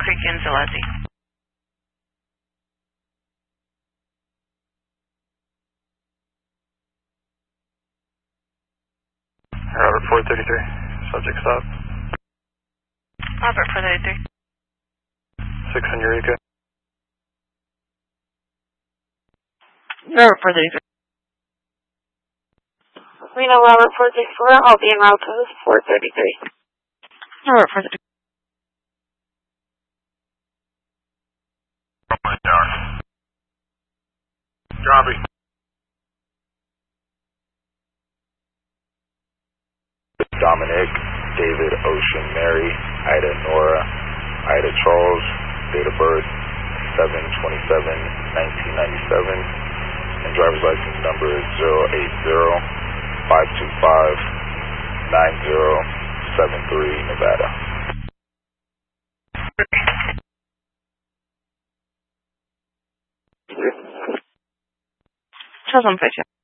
Creek in Zalesi. Robert 433, subject stop. Robert 433. 6 on Eureka. Robert 433. Reno Robert 464, I'll be en route to 433. Robert 433. Copy. Dominic, David, Ocean, Mary, Ida, Nora, Ida, Charles, date of birth 7/27/1997, and driver's license number is 080-525-9073, Nevada. Co tam będzie?